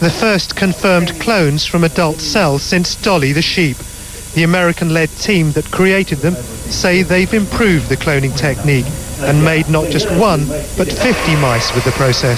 the first confirmed clones from adult cells since Dolly the sheep. The American-led team that created them say they've improved the cloning technique and made not just one, but 50 mice with the process.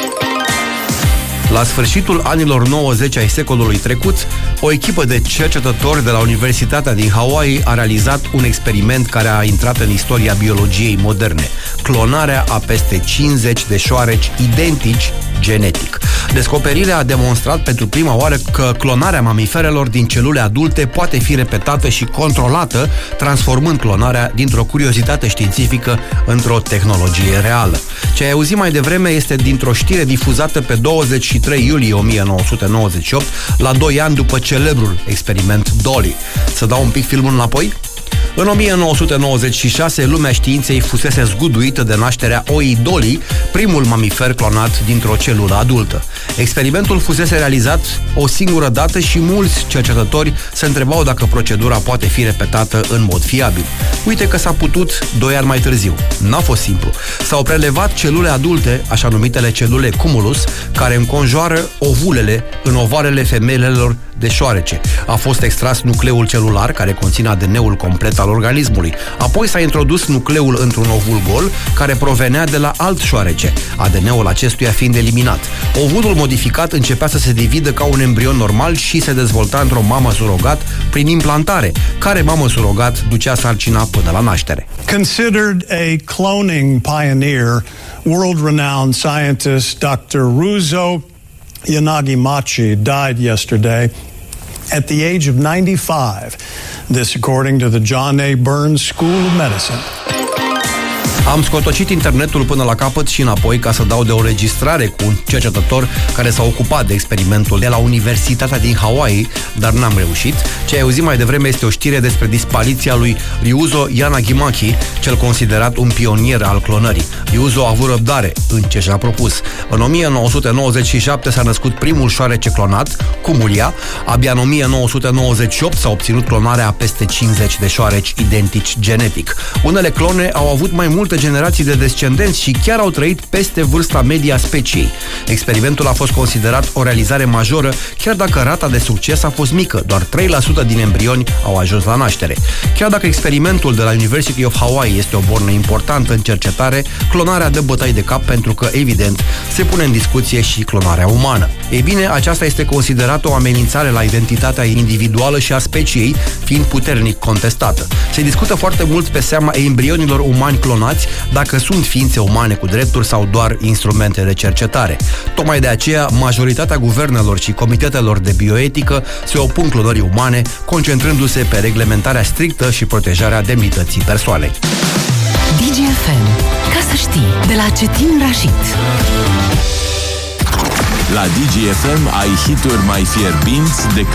La sfârșitul anilor 90 ai secolului trecut, o echipă de cercetători de la Universitatea din Hawaii a realizat un experiment care a intrat în istoria biologiei moderne: clonarea a peste 50 de șoareci identici genetic. Descoperirea a demonstrat pentru prima oară că clonarea mamiferelor din celule adulte poate fi repetată și controlată, transformând clonarea dintr-o curiozitate științifică într-o tehnologie reală. Ce ai auzit mai devreme este dintr-o știre difuzată pe 23 iulie 1998, la 2 ani după celebrul experiment Dolly. Să dau un pic filmul înapoi? În 1996, lumea științei fusese zguduită de nașterea oii Dolly, primul mamifer clonat dintr-o celulă adultă. Experimentul fusese realizat o singură dată și mulți cercetători se întrebau dacă procedura poate fi repetată în mod fiabil. Uite că s-a putut 2 ani mai târziu. N-a fost simplu. S-au prelevat celule adulte, așa numitele celule cumulus, care înconjoară ovulele în ovarele femelelor de șoarece. A fost extras nucleul celular, care conține ADN-ul complet al organismului. Apoi s-a introdus nucleul într-un ovul gol, care provenea de la alt șoarece, ADN-ul acestuia fiind eliminat. Ovulul modificat începea să se dividă ca un embrion normal și se dezvolta într-o mamă surogat prin implantare, care mamă surogat ducea sarcina până la naștere. Considered a cloning pioneer, world-renowned scientist Dr. Ruzo Yanagi-Machi died yesterday at the age of 95. This according to the John A. Burns School of Medicine. Am scotocit internetul până la capăt și înapoi ca să dau de o registrare cu un cercetător care s-a ocupat de experimentul de la Universitatea din Hawaii, dar n-am reușit. Ce ai auzit mai devreme este o știre despre dispariția lui Ryuzo Yanagi-Machi, cel considerat un pionier al clonării. Ryuzo a avut răbdare în ce și-a propus. În 1997 s-a născut primul șoarece clonat, Cumulia. Abia în 1998 s-a obținut clonarea a peste 50 de șoareci identici genetic. Unele clone au avut mai multe generații de descendenți și chiar au trăit peste vârsta medie a speciei. Experimentul a fost considerat o realizare majoră, chiar dacă rata de succes a fost mică, doar 3% din embrioni au ajuns la naștere. Chiar dacă experimentul de la University of Hawaii este o bornă importantă în cercetare, clonarea dă bătaie de cap pentru că, evident, se pune în discuție și clonarea umană. Ei bine, aceasta este considerată o amenințare la identitatea individuală și a speciei, fiind puternic contestată. Se discută foarte mult pe seama embrionilor umani clonați, dacă sunt ființe umane cu drepturi sau doar instrumente de cercetare. Tocmai de aceea, majoritatea guvernelor și comitetelor de bioetică se opun clonării umane, concentrându-se pe reglementarea strictă și protejarea demnității persoanei. DGFM. Ca să știi, de la Cetin Rashid. La DGFM ai hituri mai fierbinți decât